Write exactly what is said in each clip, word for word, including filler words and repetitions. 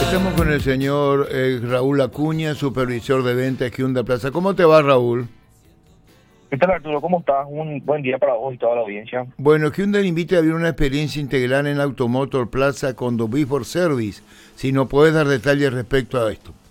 Estamos con el señor eh, Raúl Acuña, supervisor de ventas Hyundai Plaza. ¿Cómo te va, Raúl? ¿Qué tal, Arturo? ¿Cómo estás? Un buen día para vos y toda la audiencia. Bueno, Hyundai invita a vivir una experiencia integral en Automotor Plaza con The Before Service. Si nos puedes dar detalles respecto a esto.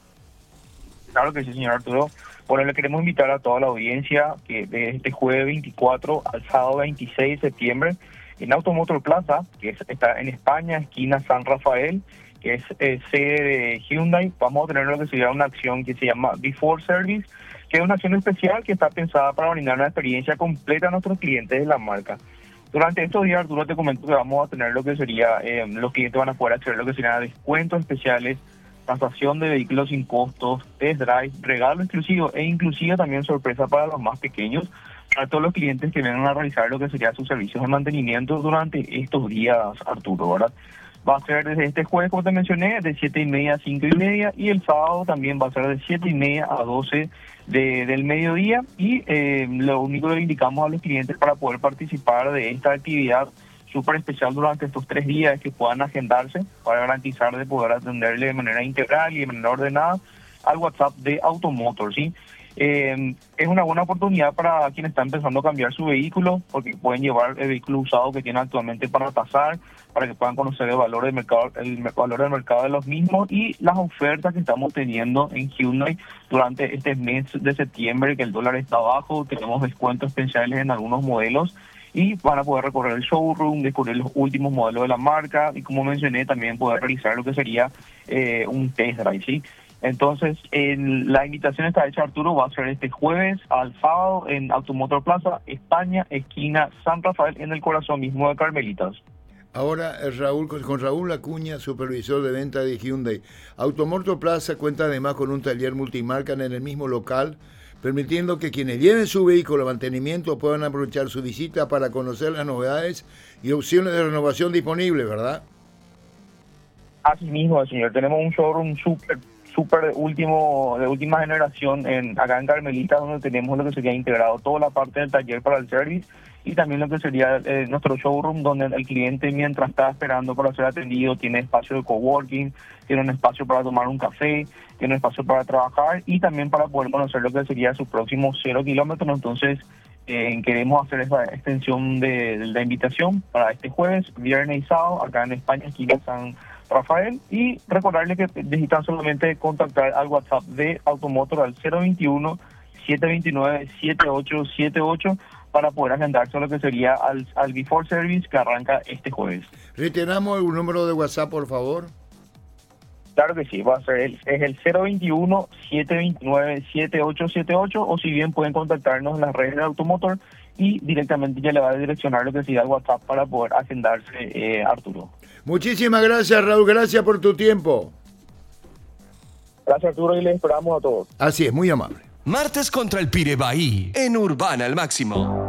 Claro que sí, señor Arturo. Bueno, le queremos invitar a toda la audiencia que de este jueves veinticuatro al sábado veintiséis de septiembre en Automotor Plaza, que es, está en España, esquina San Rafael, que es eh, sede de Hyundai. Vamos a tener lo que sería una acción que se llama Before Service, que es una acción especial que está pensada para brindar una experiencia completa a nuestros clientes de la marca. Durante estos días, Arturo, te comento que vamos a tener lo que sería, eh, los clientes van a poder hacer lo que serían descuentos especiales, tasación de vehículos sin costos, test drive, regalo exclusivo e inclusive también sorpresa para los más pequeños, para todos los clientes que vengan a realizar lo que sería sus servicios de mantenimiento durante estos días, Arturo, ¿verdad? Va a ser desde este jueves, como te mencioné, de siete y media a cinco y media, y el sábado también va a ser de siete y media a doce de, del mediodía, y eh, lo único que le indicamos a los clientes para poder participar de esta actividad súper especial durante estos tres días es que puedan agendarse para garantizar de poder atenderle de manera integral y de manera ordenada al WhatsApp de Automotor, ¿sí? Eh, es una buena oportunidad para quienes están empezando a cambiar su vehículo, porque pueden llevar el vehículo usado que tienen actualmente para tasar, para que puedan conocer el valor del mercado, el valor del mercado de los mismos y las ofertas que estamos teniendo en Hyundai durante este mes de septiembre, que el dólar está bajo, tenemos descuentos especiales en algunos modelos y van a poder recorrer el showroom, descubrir los últimos modelos de la marca y, como mencioné, también poder realizar lo que sería eh, un test drive, ¿sí? Entonces, en, la invitación está hecha, Arturo, va a ser este jueves al sábado en Automotor Plaza, España, esquina San Rafael, en el corazón mismo de Carmelitas. Ahora, Raúl, con Raúl Acuña, supervisor de venta de Hyundai. Automotor Plaza cuenta además con un taller multimarca en el mismo local, permitiendo que quienes lleven su vehículo a mantenimiento puedan aprovechar su visita para conocer las novedades y opciones de renovación disponibles, ¿verdad? Así mismo, señor. Tenemos un showroom súper súper último, de última generación en acá en Carmelita, donde tenemos lo que sería integrado toda la parte del taller para el service y también lo que sería eh, nuestro showroom, donde el cliente, mientras está esperando para ser atendido, tiene espacio de coworking, tiene un espacio para tomar un café, tiene un espacio para trabajar y también para poder conocer lo que sería sus próximos cero kilómetros. Entonces, eh, queremos hacer esa extensión de, de la invitación para este jueves, viernes y sábado, acá en España, aquí en San Rafael, y recordarle que necesitan solamente contactar al WhatsApp de Automotor al cero veintiuno, siete veintinueve, siete ocho siete ocho para poder agendarse lo que sería al, al Before Service que arranca este jueves. Reiteramos el número de WhatsApp, por favor. Claro que sí, va a ser el, es el cero veintiuno, siete veintinueve, siete ocho siete ocho, o si bien pueden contactarnos en las redes de Automotor y directamente ya le va a direccionar lo que sería el WhatsApp para poder agendarse, eh, Arturo. Muchísimas gracias, Raúl. Gracias por tu tiempo. Gracias, Arturo, y les esperamos a todos. Así es, muy amable. Martes contra el Pirebaí en Urbana al Máximo.